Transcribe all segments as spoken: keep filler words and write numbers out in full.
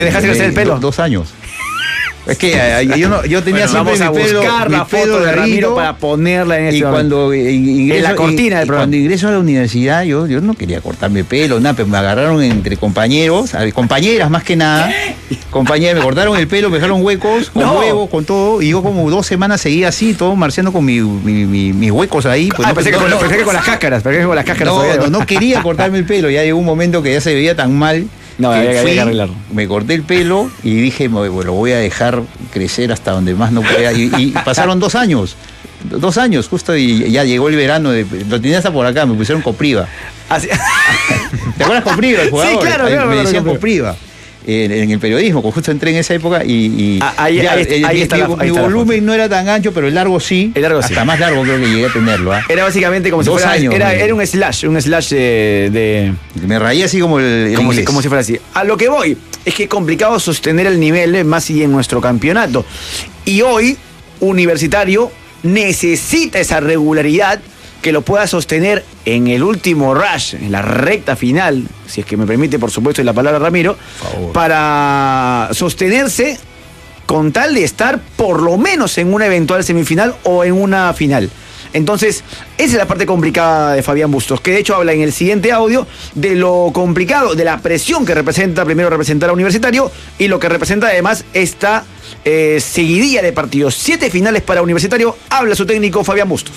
¿Dejaste crecer el pelo? Dos, dos años. Es que eh, yo, no, yo tenía bueno, siempre vamos mi a pelo, buscar mi la pelo foto de Ramiro Ramiro para ponerla en este y momento. cuando ingreso, en la cortina del y, programa. cuando ingreso a la universidad yo, yo no quería cortarme pelo, nada, pero me agarraron entre compañeros, a ver, compañeras más que nada, compañeras, me cortaron el pelo, me dejaron huecos, con No. huevos, con todo, y yo como dos semanas seguía así, todo marciando con mi, mi, mi, mis huecos ahí. Pues Ah, no, pensé, no, que con, no, pensé que con las cáscaras, pensé que con las cáscaras. no, todavía. no, no quería cortarme el pelo, ya llegó un momento que ya se veía tan mal. No, que había, fui, había que arreglarlo. Me corté el pelo y dije, bueno, lo voy a dejar crecer hasta donde más no pueda. Y, y pasaron dos años, dos años justo, y ya llegó el verano. De, lo tenía hasta por acá, me pusieron Copriva. Así... ¿Te acuerdas Copriva, el jugador? Sí, claro, Ahí claro. me claro, decían claro. Copriva. En, en el periodismo, que justo entré en esa época y, y Ah, ahí- ya, ahí- el- ahí mi, está mi- la- ahí mi está la volumen foto. no era tan ancho, pero el largo sí. El largo sí. Hasta más largo creo que llegué a tenerlo. ¿ah? Era básicamente como si Dos fuera. años, era, eh. era un slash, un slash de. de Me rayé así como el, el como, si, inglés. como si fuera así. A lo que voy, es que es complicado sostener el nivel, eh, más y en nuestro campeonato. Y hoy, Universitario necesita esa regularidad que lo pueda sostener en el último rush, en la recta final, si es que me permite, por supuesto, la palabra Ramiro, favor. para sostenerse con tal de estar por lo menos en una eventual semifinal o en una final. Entonces, esa es la parte complicada de Fabián Bustos, que de hecho habla en el siguiente audio de lo complicado, de la presión que representa primero representar a Universitario y lo que representa además esta eh, seguidilla de partidos. Siete finales para Universitario, habla su técnico Fabián Bustos.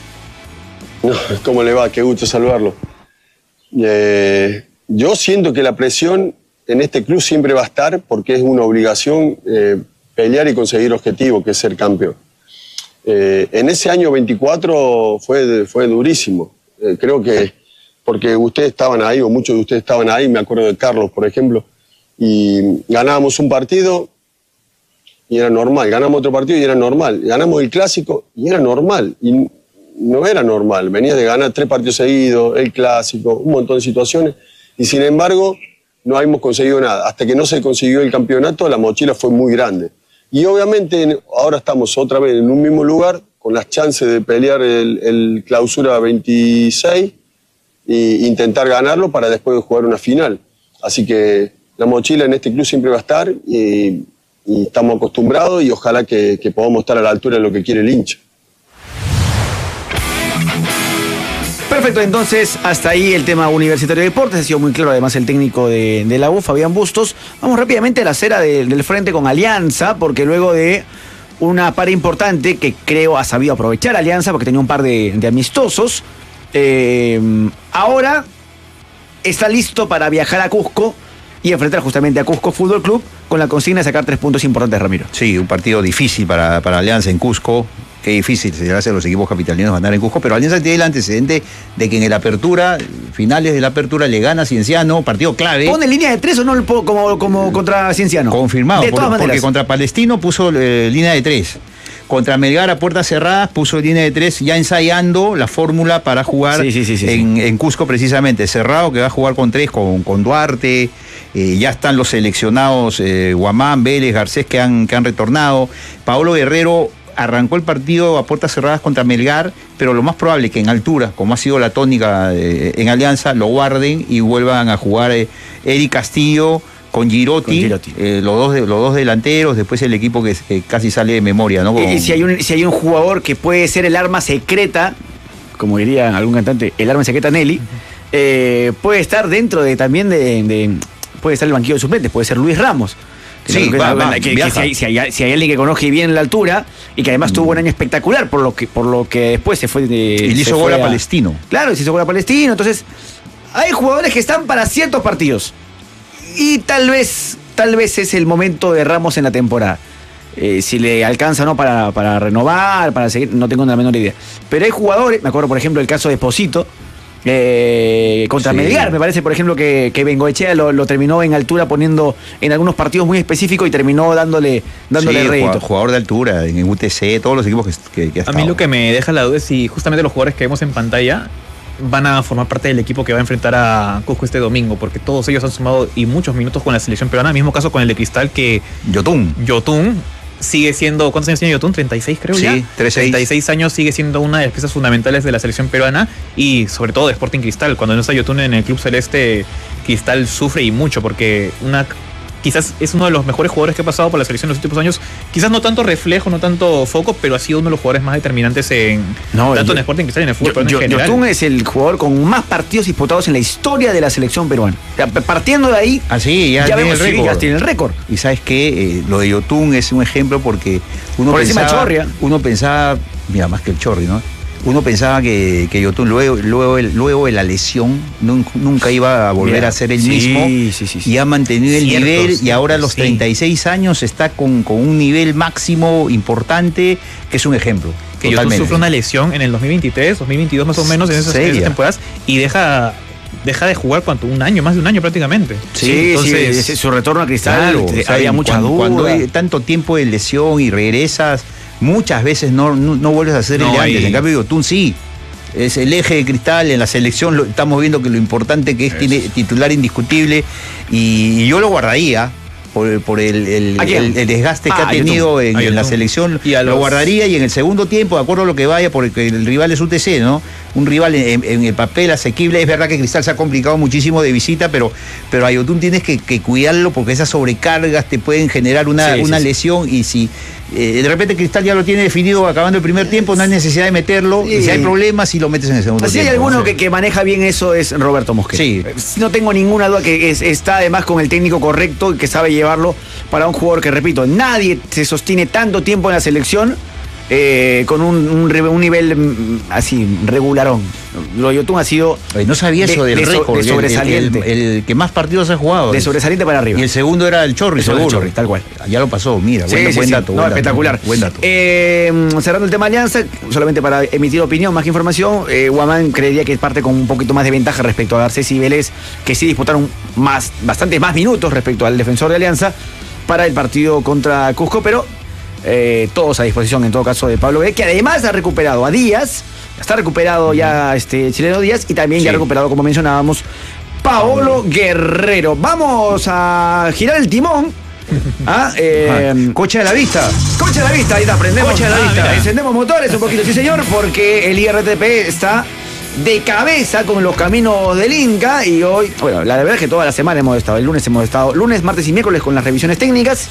No, ¿cómo le va? Qué gusto saludarlo. Eh, yo siento que la presión en este club siempre va a estar porque es una obligación eh, pelear y conseguir objetivo, que es ser campeón. Eh, en ese año veinticuatro fue, fue durísimo. Eh, creo que porque ustedes estaban ahí, o muchos de ustedes estaban ahí, me acuerdo de Carlos, por ejemplo, y ganábamos un partido y era normal, ganamos otro partido y era normal, ganamos el clásico y era normal, y no era normal, venía de ganar tres partidos seguidos, el clásico, un montón de situaciones, y sin embargo no habíamos conseguido nada. Hasta que no se consiguió el campeonato, la mochila fue muy grande. Y obviamente ahora estamos otra vez en un mismo lugar, con las chances de pelear el, el clausura veintiséis e intentar ganarlo para después jugar una final. Así que la mochila en este club siempre va a estar y, y estamos acostumbrados y ojalá que, que podamos estar a la altura de lo que quiere el hincha. Perfecto, entonces hasta ahí el tema Universitario de Deportes. Ha sido muy claro además el técnico de, de la U, Fabián Bustos. Vamos rápidamente a la acera de, del frente con Alianza, porque luego de una par importante que creo ha sabido aprovechar Alianza, porque tenía un par de, de amistosos, eh, ahora está listo para viajar a Cusco y enfrentar justamente a Cusco Fútbol Club con la consigna de sacar tres puntos importantes, Ramiro. Sí, un partido difícil para, para Alianza en Cusco. Qué difícil se hace a los equipos capitalinos ganar en Cusco, pero Alianza tiene el antecedente de que en el Apertura, finales de la Apertura, le gana a Cienciano, partido clave. ¿Pone línea de tres o no como, como contra Cienciano? Confirmado, de por, todas porque maneras. contra Palestino puso eh, línea de tres. Contra Melgar a puertas cerradas puso línea de tres, ya ensayando la fórmula para jugar sí, sí, sí, sí, en, sí. en Cusco precisamente. Cerrado, que va a jugar con tres, con, con Duarte. Eh, ya están los seleccionados eh, Guamán, Vélez, Garcés, que han, que han retornado. Paolo Guerrero arrancó el partido a puertas cerradas contra Melgar, pero lo más probable es que en altura, como ha sido la tónica eh, en Alianza, lo guarden y vuelvan a jugar eh, Eric Castillo con Girotti, Con Girotti. Eh, los, dos, los dos delanteros, después el equipo que, que casi sale de memoria, ¿no? Con... Y si hay, un, si hay un jugador que puede ser el arma secreta, como diría algún cantante, el arma secreta Nelly, eh, puede estar dentro de también de, de puede estar en el banquillo de suplentes, puede ser Luis Ramos. Que Sí, que, va, va, que, que viaja. si, hay, si, hay, si hay alguien que conozca bien la altura y que además tuvo un año espectacular por lo que por lo que después se fue de, Y le se hizo fue gol a Palestino. Claro, se hizo gol a Palestino. Entonces, hay jugadores que están para ciertos partidos. Y tal vez, tal vez es el momento de Ramos en la temporada. Eh, si le alcanza o no para, para renovar, para seguir, no tengo ni la menor idea. Pero hay jugadores, me acuerdo por ejemplo el caso de Esposito, eh, contra Sí. Melgar, me parece por ejemplo que, que Bengoechea lo, lo terminó en altura poniendo en algunos partidos muy específicos y terminó dándole, dándole Sí, rédito. jugador, jugador de altura, en U T C, todos los equipos que, que, que ha A mí estado. lo que me deja la duda es si justamente los jugadores que vemos en pantalla van a formar parte del equipo que va a enfrentar a Cusco este domingo, porque todos ellos han sumado y muchos minutos con la selección peruana. Mismo caso con el de Cristal, que Yotun. Yotun sigue siendo, ¿cuántos años tiene Yotun? treinta y seis creo Sí, ya. treinta y seis. treinta y seis años, sigue siendo una de las piezas fundamentales de la selección peruana y sobre todo de Sporting Cristal. Cuando no está Yotun en el club celeste, Cristal sufre y mucho, porque una quizás es uno de los mejores jugadores que ha pasado por la selección en los últimos años. Quizás no tanto reflejo, no tanto foco, pero ha sido uno de los jugadores más determinantes en no, tanto yo, en Sporting Cristal y en el fútbol yo, en yo, general. Yotun es el jugador con más partidos disputados en la historia de la selección peruana. O sea, partiendo de ahí, así ya, ya tiene vemos el sí, récord. ya tiene el récord. Y sabes qué, eh, lo de Yotun es un ejemplo porque uno Por encima pensaba, de Chorri, ¿eh? uno pensaba, mira, más que el Chorri, ¿no? Uno pensaba que, que Yotun luego, luego, luego de la lesión nunca iba a volver Mira, a ser el sí, mismo sí, sí, sí. y ha mantenido el Cierto, nivel cierto, y ahora a los sí. treinta y seis años está con, con un nivel máximo importante que es un ejemplo. Que Yotun sufre una lesión en el dos mil veintitrés, dos mil veintidós más o menos, en esas, en esas temporadas, y deja, deja de jugar cuánto, un año, más de un año prácticamente. Sí, entonces, sí, su retorno a Cristal, claro, eh, o sea, había muchas cuando, dudas. Cuando hay tanto tiempo de lesión y regresas, muchas veces no, no, no vuelves a hacer No, el de antes. hay- En cambio, Yotun sí. Es el eje de Cristal en la selección, lo, estamos viendo que lo importante que es, Eso. tiene titular indiscutible y, y yo lo guardaría por, por el, el, ¿A quién? el- el desgaste que Ah, ha a tenido en, A en la Yotun. selección, Y a lo los- guardaría y en el segundo tiempo, de acuerdo a lo que vaya, porque el rival es U T C, ¿no? Un rival en, en el papel asequible, es verdad que Cristal se ha complicado muchísimo de visita, pero, pero a Yotun tienes que, que cuidarlo porque esas sobrecargas te pueden generar una, Sí, sí, una sí. lesión y si eh, de repente Cristal ya lo tiene definido acabando el primer tiempo, no hay necesidad de meterlo, Sí. y si hay problemas, si lo metes en el segundo Si tiempo. hay alguno ¿no? que, que maneja bien eso es Roberto Mosquera. Sí. Eh, No tengo ninguna duda que es- está además con el técnico correcto y que sabe llevarlo para un jugador que, repito, nadie se sostiene tanto tiempo en la selección eh, con un, un re- un nivel mm, así, regularón. Lo de Yotun ha sido Oye, no sabía de- eso del de so- récord, de el- el- sobresaliente. El, el que más partidos ha jugado. de sobresaliente para arriba. Y el segundo era el Chorri, Eso del seguro. Chorri, tal cual. Ya lo pasó, mira, Sí, buen, sí, buen sí. dato. No, buen dato, espectacular. Buen dato. Eh, cerrando el tema Alianza, solamente para emitir opinión, más que información, eh, Guamán creería que parte con un poquito más de ventaja respecto a Garcés y Vélez, que sí disputaron más, bastantes más minutos respecto al defensor de Alianza para el partido contra Cusco, pero eh, todos a disposición en todo caso de Pablo B, que además ha recuperado a Díaz, está recuperado ya este chileno Díaz y también ya ha Sí. recuperado, como mencionábamos, Paolo Guerrero. Vamos a girar el timón. Ah, eh, Ah, Coche a la vista. Coche a la vista, ahí está, prendemos. Coche a la Ah, vista. mira, encendemos motores un poquito, sí señor, porque el I R T P está de cabeza con los caminos del Inca y hoy, bueno, la verdad es que toda la semana hemos estado, el lunes hemos estado, lunes, martes y miércoles con las revisiones técnicas.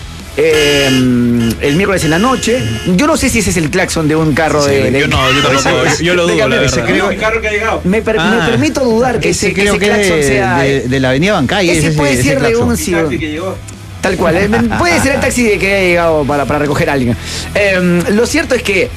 Eh, el miércoles en la noche. Yo no sé si ese es el claxon de un carro de, de- Yo no, yo tampoco, de- yo lo de dudo, la camiones. verdad. creo- No, carro que ha llegado. me, per- Ah. me permito dudar que ese, Ese que creo ese que es claxon de, sea. de- de la avenida Bancay. ese ese- puede ese ser de claxon. un El sí, taxi que llegó. Tal cual, eh, puede ser el taxi de que haya llegado para, para recoger a alguien. Eh, lo cierto es que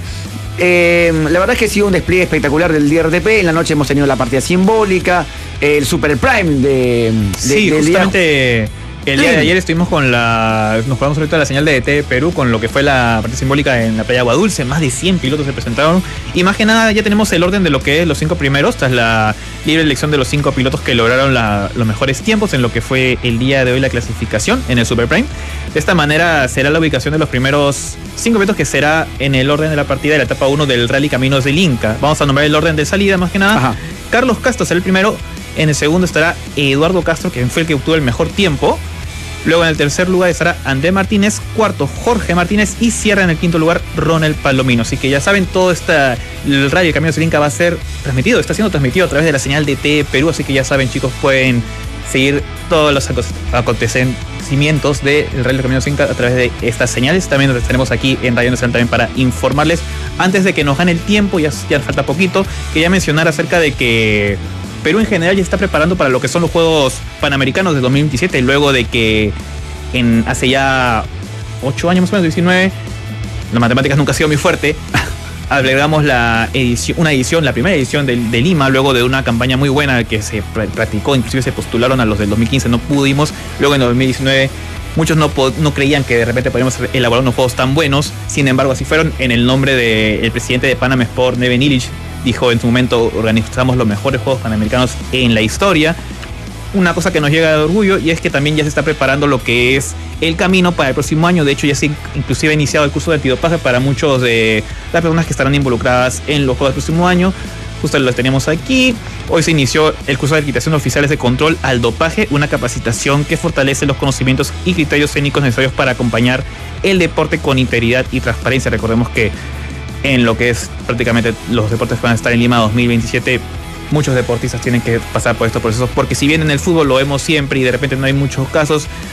eh, la verdad es que ha sido un despliegue espectacular del D R T P. En la noche hemos tenido la partida simbólica, el Super Prime de, de- Sí, del día- justamente el día de ayer estuvimos con la. Nos jugamos ahorita la señal de E T Perú con lo que fue la parte simbólica en la playa Agua Dulce. Más de cien pilotos se presentaron. Y más que nada ya tenemos el orden de lo que es los cinco primeros, tras la libre elección de los cinco pilotos que lograron la- los mejores tiempos en lo que fue el día de hoy la clasificación en el Super Prime. De esta manera será la ubicación de los primeros cinco pilotos que será en el orden de la partida de la etapa uno del Rally Caminos del Inca. Vamos a nombrar el orden de salida más que nada. Ajá. Carlos Castro será el primero. En el segundo estará Eduardo Castro, que fue el que obtuvo el mejor tiempo. Luego en el tercer lugar estará André Martínez, cuarto Jorge Martínez y cierra en el quinto lugar Ronald Palomino. Así que ya saben, todo esta, el Rally Caminos del Inca va a ser transmitido, está siendo transmitido a través de la señal de T Perú, así que ya saben chicos, pueden seguir todos los acon- acontecimientos del Rally Caminos del Inca a través de estas señales. También nos tenemos aquí en Radio Nacional también para informarles, antes de que nos gane el tiempo, ya, ya falta poquito, quería mencionar acerca de que Perú en general ya está preparando para lo que son los Juegos Panamericanos de dos mil veintisiete, luego de que en hace ya ocho años más o menos, diecinueve, las matemáticas nunca ha sido muy fuerte, agregamos la edición, una edición, la primera edición de, de Lima, luego de una campaña muy buena que se pr- practicó, inclusive se postularon a los del dos mil quince, no pudimos, luego en dos mil diecinueve muchos no, po- no creían que de repente podríamos elaborar unos juegos tan buenos, sin embargo así fueron. En el nombre del presidente de Panam Sport, Neven Illich, dijo en su momento, organizamos los mejores Juegos Panamericanos en la historia. Una cosa que nos llega de orgullo, y es que también ya se está preparando lo que es el camino para el próximo año. De hecho, ya se inclusive ha iniciado el curso de antidopaje para muchos de las personas que estarán involucradas en los Juegos del próximo año. Justo lo tenemos aquí. Hoy se inició el curso de habilitación de oficiales de control al dopaje, una capacitación que fortalece los conocimientos y criterios técnicos necesarios para acompañar el deporte con integridad y transparencia. Recordemos que en lo que es prácticamente los deportes que van a estar en Lima dos mil veintisiete, muchos deportistas tienen que pasar por estos procesos, porque si bien en el fútbol lo vemos siempre y de repente no hay muchos casos,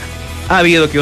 ha habido que